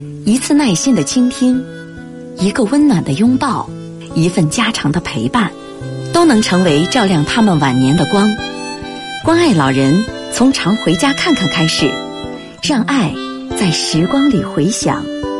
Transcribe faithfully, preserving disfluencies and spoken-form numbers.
一次耐心的倾听，一个温暖的拥抱，一份家常的陪伴，都能成为照亮他们晚年的光。关爱老人，从常回家看看开始，让爱在时光里回响。